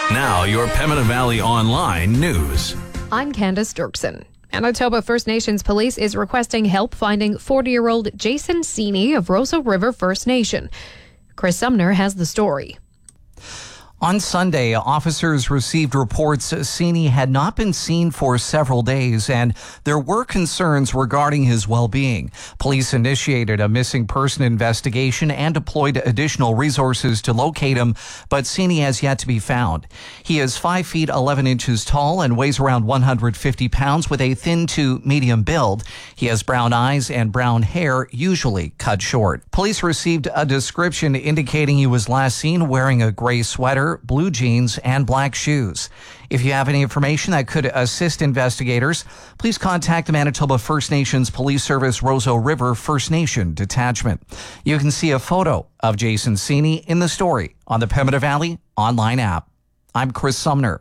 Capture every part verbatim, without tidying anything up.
Now, your Pembina Valley Online news. I'm Candace Dirksen. Manitoba First Nations Police is requesting help finding forty-year-old Jason Sini of Roseau River First Nation. Chris Sumner has the story. On Sunday, officers received reports Sini had not been seen for several days, and there were concerns regarding his well-being. Police initiated a missing person investigation and deployed additional resources to locate him, but Sini has yet to be found. He is five feet eleven inches tall and weighs around one hundred fifty pounds with a thin to medium build. He has brown eyes and brown hair, usually cut short. Police received a description indicating he was last seen wearing a gray sweater, blue jeans, and black shoes. If you have any information that could assist investigators, please contact the Manitoba First Nations Police Service Roseau River First Nation Detachment. You can see a photo of Jason Sini in the story on the Pembina Valley Online app. I'm Chris Sumner.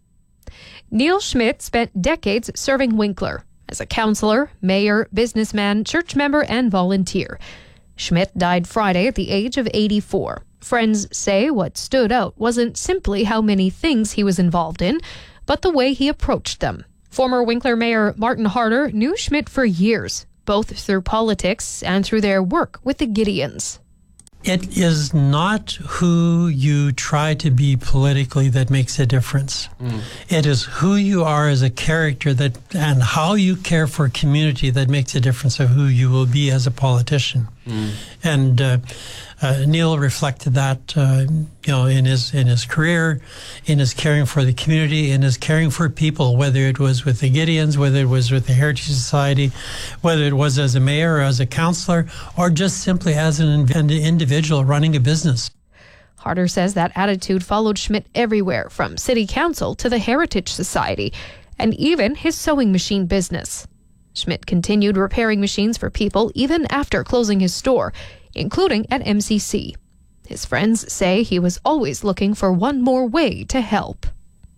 Neil Schmidt spent decades serving Winkler as a counselor, mayor, businessman, church member, and volunteer. Schmidt died Friday at the age of eighty-four. Friends say what stood out wasn't simply how many things he was involved in, but the way he approached them. Former Winkler Mayor Martin Harder knew Schmidt for years, both through politics and through their work with the Gideons. It is not who you try to be politically that makes a difference. Mm. It is who you are as a character that, and how you care for a community that makes a difference of who you will be as a politician. Mm. And uh, uh, Neil reflected that, uh, you know, in his in his career, in his caring for the community, in his caring for people, whether it was with the Gideons, whether it was with the Heritage Society, whether it was as a mayor or as a councillor, or just simply as an individual running a business. Harder says that attitude followed Schmidt everywhere, from city council to the Heritage Society, and even his sewing machine business. Schmidt continued repairing machines for people even after closing his store, including at M C C. His friends say he was always looking for one more way to help.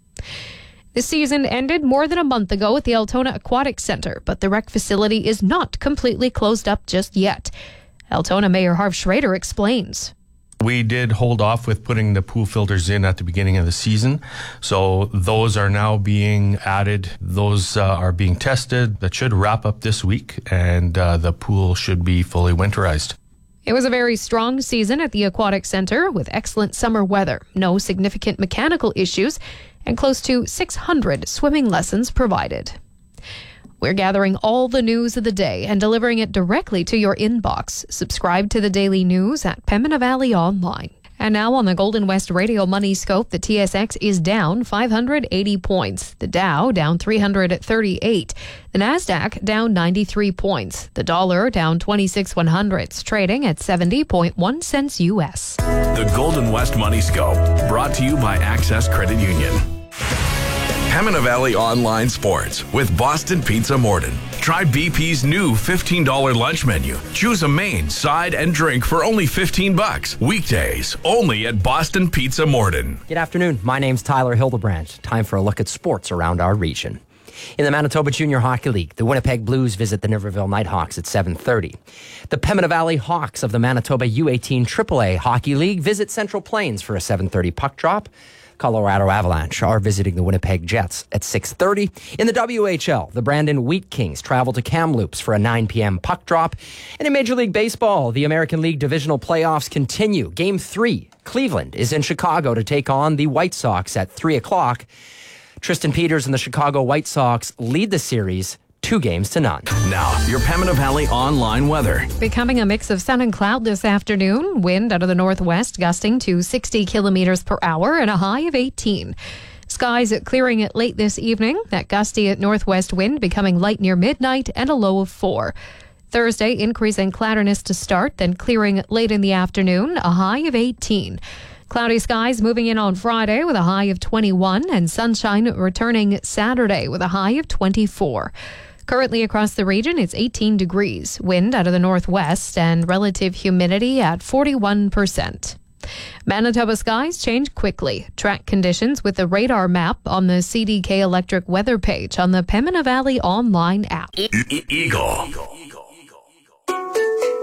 The season ended more than a month ago at the Altona Aquatic Centre, but the rec facility is not completely closed up just yet. Altona Mayor Harv Schrader explains. We did hold off with putting the pool filters in at the beginning of the season. So those are now being added. Those uh, are being tested. That should wrap up this week, and uh, the pool should be fully winterized. It was a very strong season at the Aquatic Centre with excellent summer weather, no significant mechanical issues, and close to six hundred swimming lessons provided. We're gathering all the news of the day and delivering it directly to your inbox. Subscribe to the daily news at Pembina Valley Online. And now on the Golden West Radio Money Scope, the T S X is down five hundred eighty points. The Dow down three hundred thirty-eight. The Nasdaq down ninety-three points. The dollar down twenty-six one hundredths, trading at seventy point one cents U S. The Golden West Money Scope, brought to you by Access Credit Union. Pembina Valley Online Sports with Boston Pizza Morden. Try B P's new fifteen dollars lunch menu. Choose a main, side, and drink for only fifteen bucks. Weekdays, only at Boston Pizza Morden. Good afternoon. My name's Tyler Hildebrand. Time for a look at sports around our region. In the Manitoba Junior Hockey League, the Winnipeg Blues visit the Niverville Nighthawks at seven thirty. The Pembina Valley Hawks of the Manitoba U eighteen triple A Hockey League visit Central Plains for a seven thirty puck drop. Colorado Avalanche are visiting the Winnipeg Jets at six thirty. In the W H L, the Brandon Wheat Kings travel to Kamloops for a nine p.m. puck drop. And in Major League Baseball, the American League Divisional Playoffs continue. Game three, Cleveland is in Chicago to take on the White Sox at three o'clock. Tristan Peters and the Chicago White Sox lead the series two games to none. Now, your Pembina Valley Online weather. Becoming a mix of sun and cloud this afternoon. Wind out of the northwest gusting to sixty kilometers per hour and a high of eighteen. Skies clearing it late this evening. That gusty northwest wind becoming light near midnight and a low of four. Thursday, increasing cloudiness to start, then clearing late in the afternoon, a high of eighteen. Cloudy skies moving in on Friday with a high of twenty-one, and sunshine returning Saturday with a high of twenty-four. Currently across the region, it's eighteen degrees. Wind out of the northwest and relative humidity at forty-one percent. Manitoba skies change quickly. Track conditions with the radar map on the C D K Electric weather page on the Pembina Valley Online app. E- e- Eagle.